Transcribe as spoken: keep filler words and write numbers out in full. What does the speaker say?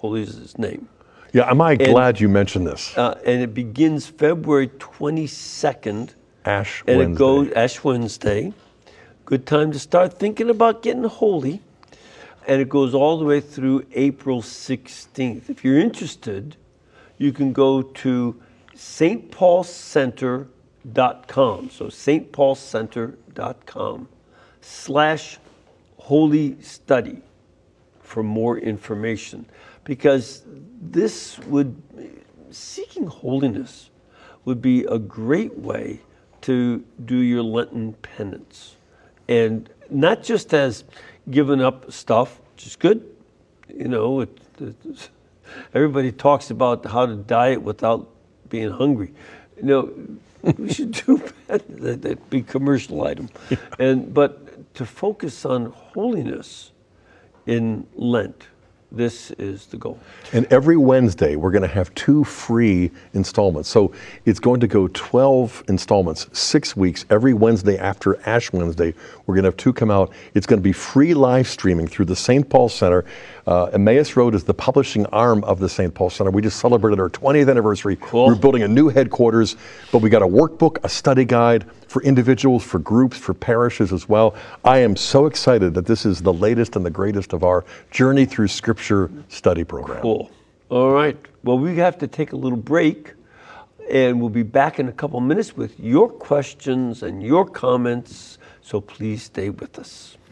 Holy is His name. Yeah, am I And, glad you mentioned this? Uh, and it begins February twenty-second. Ash and Wednesday. it goes Ash Wednesday. Good time to start thinking about getting holy. And it goes all the way through April sixteenth. If you're interested, you can go to S T Paul Center dot com. So S T Paul Center dot com slash holy study for more information. Because this would, seeking holiness would be a great way to do your Lenten penance. And not just as giving up stuff, which is good. You know, it, it, everybody talks about how to diet without being hungry. You know, we should do that. That'd be a commercial item. And but to focus on holiness in Lent, this is the goal. And every Wednesday, we're going to have two free installments. So it's going to go twelve installments, six weeks. Every Wednesday after Ash Wednesday, we're going to have two come out. It's going to be free live streaming through the Saint Paul Center. Uh, Emmaus Road is the publishing arm of the Saint Paul Center. We just celebrated our twentieth anniversary. Cool. We're building a new headquarters, but we got a workbook, a study guide for individuals, for groups, for parishes as well. I am so excited that this is the latest and the greatest of our Journey Through Scripture study program. Cool. All right. Well, we have to take a little break, and we'll be back in a couple minutes with your questions and your comments. So please stay with us.